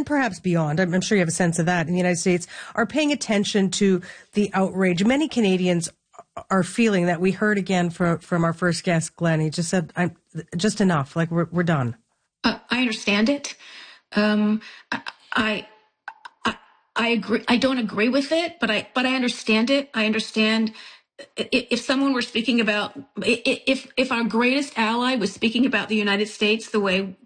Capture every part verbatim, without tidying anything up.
and perhaps beyond, I'm, I'm sure you have a sense of that in the United States, are paying attention to the outrage. Many Canadians are feeling that. We heard again from, from our first guest, Glenn. He just said, I'm just enough. Like, we're, we're done. Uh, I understand it. Um, I, I, I, I agree. I don't agree with it, but I, but I understand it. I understand if someone were speaking about, if, if our greatest ally was speaking about the United States the way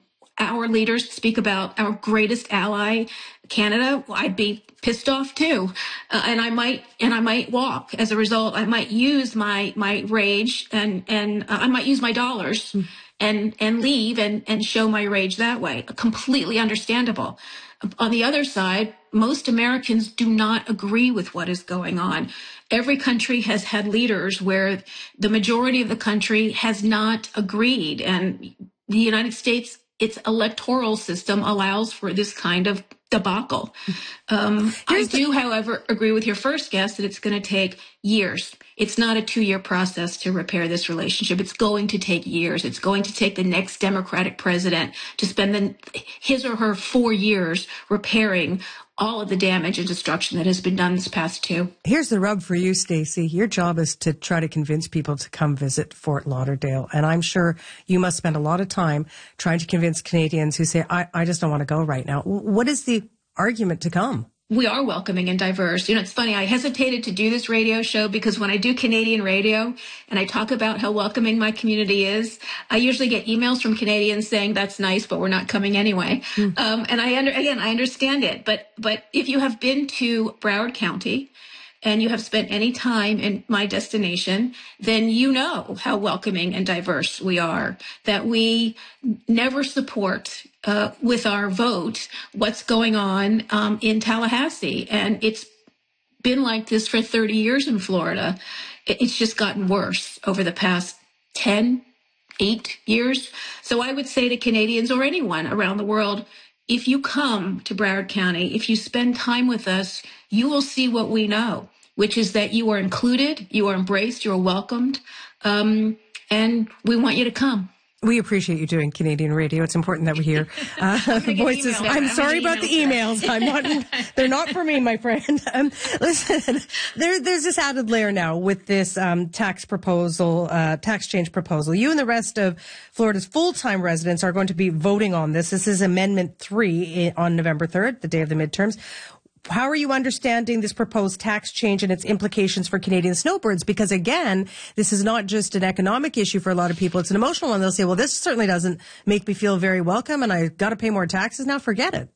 our leaders speak about our greatest ally, Canada, I'd be pissed off too, uh, and I might and I might walk. As a result, I might use my my rage and and uh, I might use my dollars mm. and and leave and and show my rage that way. Completely understandable. On the other side, most Americans do not agree with what is going on. Every country has had leaders where the majority of the country has not agreed, and the United States, its electoral system allows for this kind of debacle. Um, I do, the- however, agree with your first guest that it's going to take years. It's not a two-year process to repair this relationship. It's going to take years. It's going to take the next Democratic president to spend the, his or her four years repairing all of the damage and destruction that has been done this past two. Here's the rub for you, Stacey. Your job is to try to convince people to come visit Fort Lauderdale. And I'm sure you must spend a lot of time trying to convince Canadians who say, I, I just don't want to go right now. What is the argument to come? We are welcoming and diverse. You know, it's funny. I hesitated to do this radio show because when I do Canadian radio and I talk about how welcoming my community is, I usually get emails from Canadians saying that's nice, but we're not coming anyway. Mm. Um, and I under, again, I understand it. But but if you have been to Broward County and you have spent any time in my destination, then you know how welcoming and diverse we are, that we never support uh, with our vote what's going on um, in Tallahassee. And it's been like this for thirty years in Florida. It's just gotten worse over the past ten, eight years. So I would say to Canadians or anyone around the world, if you come to Broward County, if you spend time with us, you will see what we know, which is that you are included, you are embraced, you are welcomed, um, and we want you to come. We appreciate you doing Canadian radio. It's important that we hear uh, voices. I'm, I'm sorry about the emails. I'm not. They're not for me, my friend. Um, listen, there, there's this added layer now with this um, tax proposal, uh, tax change proposal. You and the rest of Florida's full-time residents are going to be voting on this. This is Amendment three on November third, the day of the midterms. How are you understanding this proposed tax change and its implications for Canadian snowbirds? Because, again, this is not just an economic issue for a lot of people. It's an emotional one. They'll say, well, this certainly doesn't make me feel very welcome, and I've got to pay more taxes now. Forget it.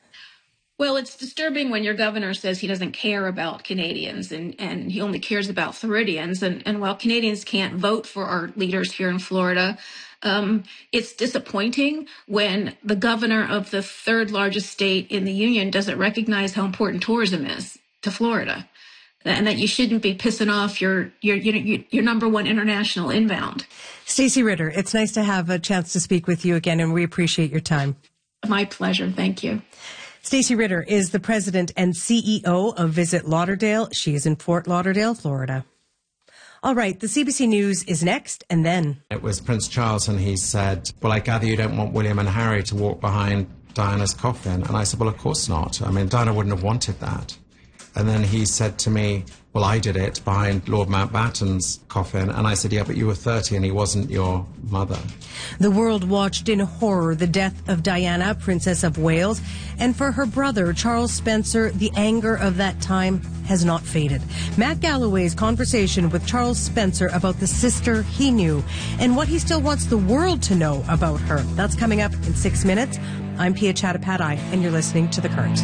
Well, it's disturbing when your governor says he doesn't care about Canadians and, and he only cares about Floridians. And, and while Canadians can't vote for our leaders here in Florida, Um, it's disappointing when the governor of the third largest state in the union doesn't recognize how important tourism is to Florida, and that you shouldn't be pissing off your your your, your number one international inbound. Stacey Ritter, it's nice to have a chance to speak with you again, and we appreciate your time. My pleasure. Thank you. Stacey Ritter is the president and C E O of Visit Lauderdale. She is in Fort Lauderdale, Florida. All right, the C B C News is next, and then... It was Prince Charles, and he said, well, I gather you don't want William and Harry to walk behind Diana's coffin. And I said, well, of course not. I mean, Diana wouldn't have wanted that. And then he said to me, well, I did it behind Lord Mountbatten's coffin. And I said, yeah, but you were thirty and he wasn't your mother. The world watched in horror the death of Diana, Princess of Wales. And for her brother, Charles Spencer, the anger of that time has not faded. Matt Galloway's conversation with Charles Spencer about the sister he knew and what he still wants the world to know about her. That's coming up in six minutes. I'm Pia Chattopadhyay, and you're listening to The Current.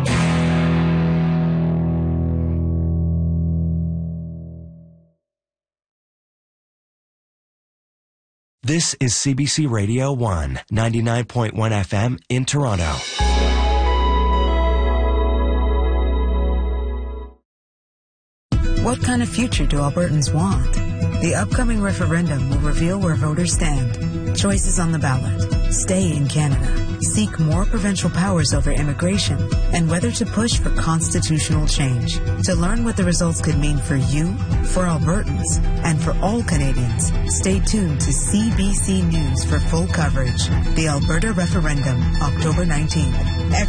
This is C B C Radio one, ninety-nine point one F M in Toronto. What kind of future do Albertans want? The upcoming referendum will reveal where voters stand. Choices on the ballot. Stay in Canada. Seek more provincial powers over immigration, and whether to push for constitutional change. To learn what the results could mean for you, for Albertans, and for all Canadians, stay tuned to C B C News for full coverage. The Alberta Referendum, October nineteenth.